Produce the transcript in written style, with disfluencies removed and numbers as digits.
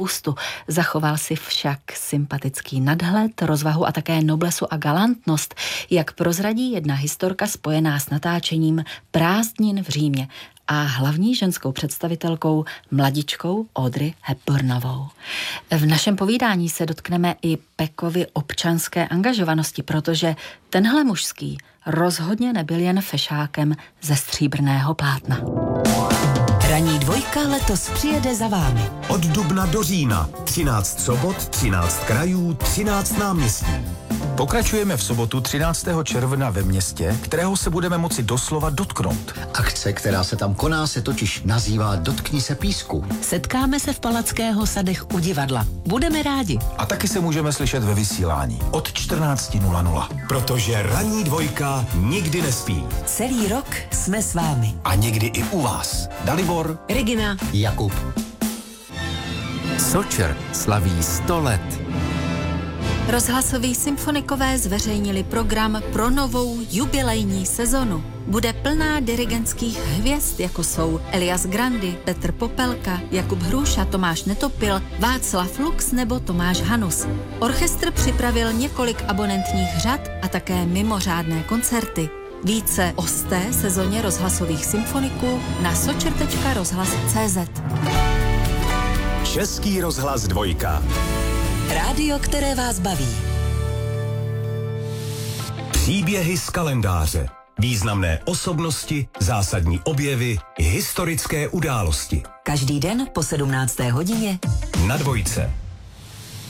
ústu. Zachoval si však sympatický nadhled, rozvahu a také noblesu a galantnost, jak prozradí jedna historka spojená s natáčením Prázdnin v Římě a hlavní ženskou představitelkou, mladičkou Audrey Hepburnovou. V našem povídání se dotkneme i Peckovy občanské angažovanosti, protože tenhle mužský rozhodně nebyl jen fešákem ze stříbrného plátna. Ranní dvojka letos přijede za vámi. Od dubna do října 13 sobot, 13 krajů, 13 náměstí. Pokračujeme v sobotu 13. června ve městě, kterého se budeme moci doslova dotknout. Akce, která se tam koná, se totiž nazývá Dotkni se písku. Setkáme se v Palackého sadech u divadla. Budeme rádi. A taky se můžeme slyšet ve vysílání od 14:00. Protože ranní dvojka nikdy nespí. Celý rok jsme s vámi. A někdy i u vás. Dalibor, Regina, Jakub. Sočer slaví 100 let. Rozhlasoví symfonikové zveřejnili program pro novou jubilejní sezonu. Bude plná dirigentských hvězd, jako jsou Elias Grandi, Petr Popelka, Jakub Hruša, Tomáš Netopil, Václav Lux nebo Tomáš Hanus. Orchestr připravil několik abonentních řad a také mimořádné koncerty. Více o 100. sezóně rozhlasových symfoniků na sočer.rozhlas.cz. Český rozhlas dvojka. rádio, které vás baví. Příběhy z kalendáře. Významné osobnosti, zásadní objevy, historické události. Každý den po 17. hodině Na dvojce.